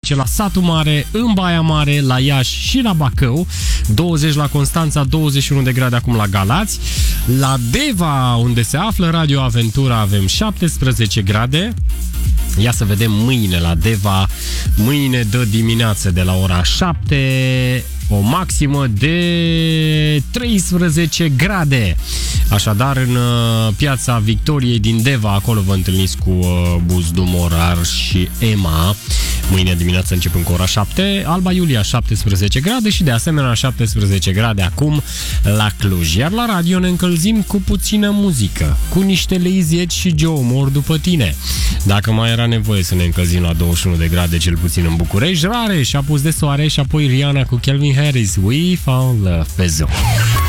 19 la Satu Mare, în Baia Mare, la Iași și la Bacău, 20 la Constanța, 21 de grade acum la Galați. La Deva, unde se află Radio Aventura, avem 17 grade. Ia să vedem mâine la Deva. Mâine de dimineață de la ora 7, o maximă de 13 grade. Așadar, în Piața Victoriei din Deva, acolo vă întâlniți cu Buzdu, Morar și Emma. Mâine dimineață începând cu ora 7. Alba Iulia 17 grade și de asemenea 17 grade acum la Cluj. Iar la radio ne încălzim cu puțină muzică, cu niște Lazy Edge și Joe Mor după tine. Dacă mai era nevoie să ne încălzim la 21 de grade cel puțin în București, Rare și Apus de Soare și apoi Rihanna cu Calvin Harris, We Found Love pe Zone.